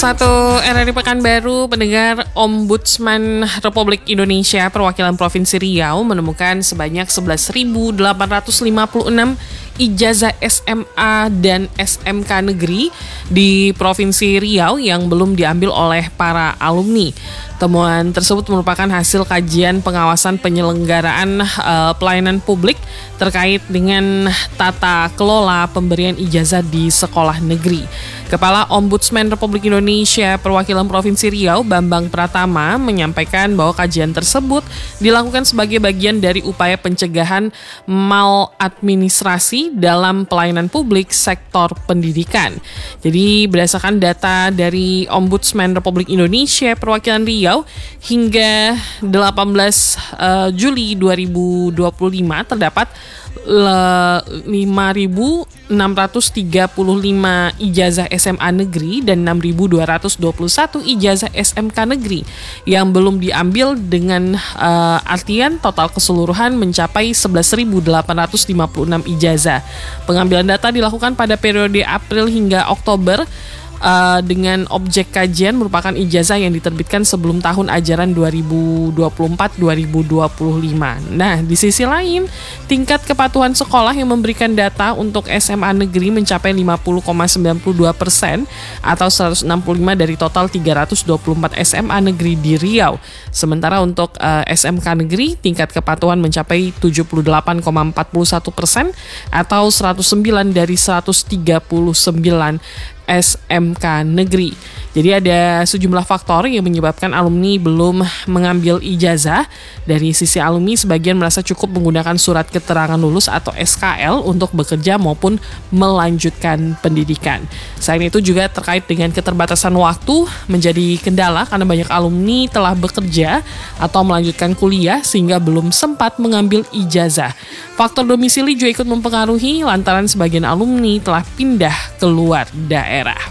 Satu RRI Pekanbaru, pendengar, Ombudsman Republik Indonesia Perwakilan Provinsi Riau menemukan sebanyak 11.856 ijazah SMA dan SMK negeri di Provinsi Riau yang belum diambil oleh para alumni. Temuan tersebut merupakan hasil kajian pengawasan penyelenggaraan pelayanan publik terkait dengan tata kelola pemberian ijazah di sekolah negeri. Kepala Ombudsman Republik Indonesia Perwakilan Provinsi Riau, Bambang Pratama, menyampaikan bahwa kajian tersebut dilakukan sebagai bagian dari upaya pencegahan maladministrasi dalam pelayanan publik sektor pendidikan. Jadi berdasarkan data dari Ombudsman Republik Indonesia Perwakilan Riau, hingga 18 Juli 2025 terdapat 5.635 ijazah SMA negeri dan 6.221 ijazah SMK negeri yang belum diambil, dengan artian total keseluruhan mencapai 11.856 ijazah. Pengambilan data dilakukan pada periode April hingga Oktober dengan objek kajian merupakan ijazah yang diterbitkan sebelum tahun ajaran 2024-2025. Nah, di sisi lain, tingkat kepatuhan sekolah yang memberikan data untuk SMA negeri mencapai 50,92% atau 165 dari total 324 SMA negeri di Riau. Sementara untuk SMK negeri, tingkat kepatuhan mencapai 78,41% atau 109 dari 139 SMK negeri. Jadi ada sejumlah faktor yang menyebabkan alumni belum mengambil ijazah. Dari sisi alumni, sebagian merasa cukup menggunakan surat keterangan lulus atau SKL untuk bekerja maupun melanjutkan pendidikan. Selain itu juga terkait dengan keterbatasan waktu menjadi kendala karena banyak alumni telah bekerja atau melanjutkan kuliah sehingga belum sempat mengambil ijazah. Faktor domisili juga ikut mempengaruhi lantaran sebagian alumni telah pindah keluar daerah.